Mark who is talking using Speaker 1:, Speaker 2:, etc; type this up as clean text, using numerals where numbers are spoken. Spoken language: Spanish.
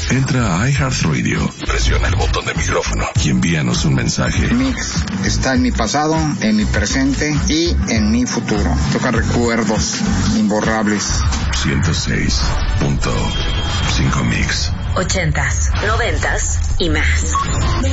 Speaker 1: Entra a iHeartRadio, presiona el botón de micrófono y envíanos un mensaje.
Speaker 2: Mix está en mi pasado, en mi presente y en mi futuro. Toca recuerdos imborrables.
Speaker 1: 106.5 Mix.
Speaker 3: 80s, 90s y más.